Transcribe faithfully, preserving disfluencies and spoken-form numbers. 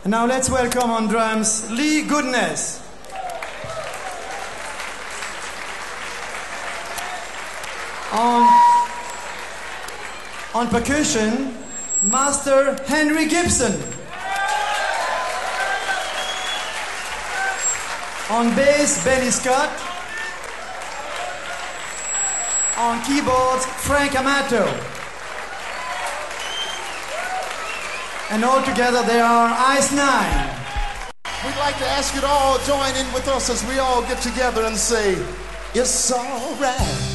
And now let's welcome on drums Lee Goodness. On, on percussion, Master Henry Gibson. On bass, Benny Scott. On keyboards, Frank Amato. And all together they are Ice Nine. We'd like to ask you to all join in with us as we all get together and say, it's all right.